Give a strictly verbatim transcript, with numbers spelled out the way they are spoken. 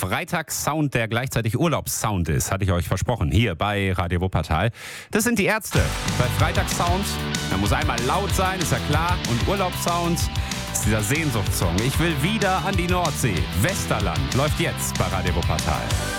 Freitagssound, der gleichzeitig Urlaubssound ist, hatte ich euch versprochen, hier bei Radio Wuppertal. Das sind die Ärzte bei Freitagssound. Da muss einmal laut sein, ist ja klar. Und Urlaubssound ist dieser Sehnsuchtssong. Ich will wieder an die Nordsee. Westerland läuft jetzt bei Radio Wuppertal.